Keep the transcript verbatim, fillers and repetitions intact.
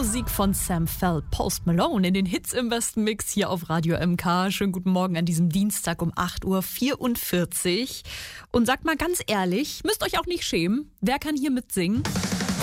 Musik von Sam Feldt, Post Malone in den Hits im besten Mix hier auf Radio M K. Schönen guten Morgen an diesem Dienstag um acht Uhr vierundvierzig. Und sagt mal ganz ehrlich, müsst euch auch nicht schämen, wer kann hier mitsingen?